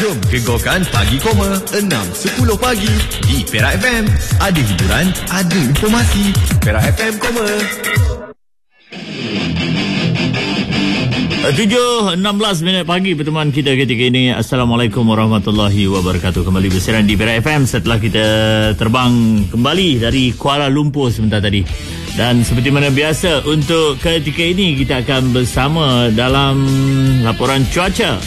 Jom gegarkan Pagi Koma 6.10 pagi di Perak FM. Ada hiburan, ada informasi. Perak FM Koma. 7.16 pagi pertemuan kita ketika ini. Assalamualaikum warahmatullahi wabarakatuh. Kembali bersiaran di Perak FM setelah kita terbang kembali dari Kuala Lumpur sebentar tadi. Dan seperti mana biasa, untuk ketika ini kita akan bersama dalam laporan cuaca.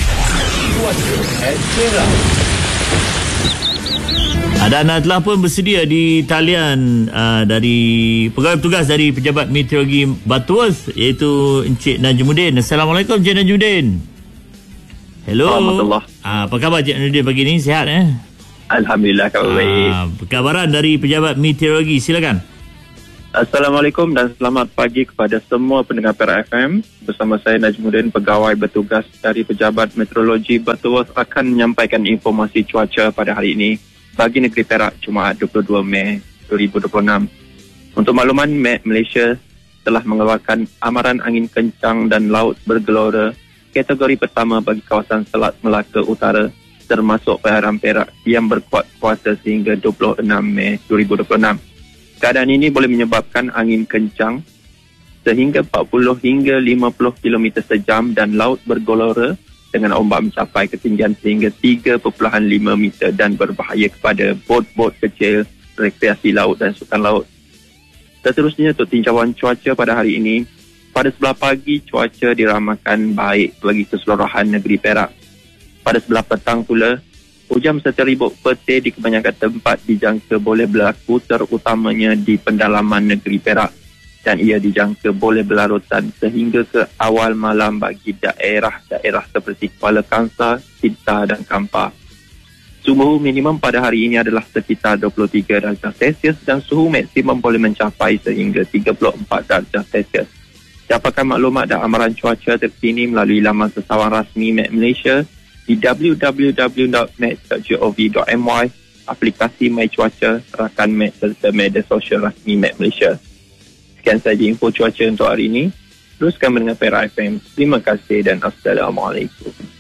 Dan telah pun bersedia di talian dari pegawai petugas dari Pejabat Meteorologi Butterworth, iaitu Encik Najmuddin. Assalamualaikum Encik Najmuddin. Hello. Alhamdulillah. Apa khabar Encik Najmuddin pagi ni? Sihat Alhamdulillah, khabar baik. Perkabaran dari Pejabat Meteorologi, silakan. Assalamualaikum dan selamat pagi kepada semua pendengar Perak FM. Bersama saya Najmuddin, pegawai bertugas dari Pejabat Meteorologi Butterworth, akan menyampaikan informasi cuaca pada hari ini bagi negeri Perak, Jumaat 22 Mei 2026. Untuk makluman, Met Malaysia telah mengeluarkan amaran angin kencang dan laut bergelora kategori pertama bagi kawasan Selat Melaka Utara termasuk perairan Perak yang berkuat kuasa sehingga 26 Mei 2026. Keadaan ini boleh menyebabkan angin kencang sehingga 40 hingga 50 km sejam dan laut bergelora dengan ombak mencapai ketinggian sehingga 3.5 meter dan berbahaya kepada bot-bot kecil, rekreasi laut dan sukan laut. Seterusnya, untuk tinjauan cuaca pada hari ini, pada sebelah pagi cuaca diramakan baik bagi keseluruhan negeri Perak. Pada sebelah petang pula, hujan serta ribut petir di kebanyakan tempat dijangka boleh berlaku, terutamanya di pendalaman negeri Perak, dan ia dijangka boleh berlarutan sehingga ke awal malam bagi daerah-daerah seperti Kuala Kangsar, Sintah dan Kampar. Suhu minimum pada hari ini adalah sekitar 23 darjah Celsius dan suhu maksimum boleh mencapai sehingga 34 darjah Celsius. Dapatkan maklumat dan amaran cuaca terkini melalui laman sesawan rasmi Met Malaysia di www.met.gov.my, aplikasi My Cuaca, rakan Met serta media sosial rasmi Met Malaysia. Sekian saja info cuaca untuk hari ini. Teruskan mendengar Perak FM. Terima kasih dan Assalamualaikum.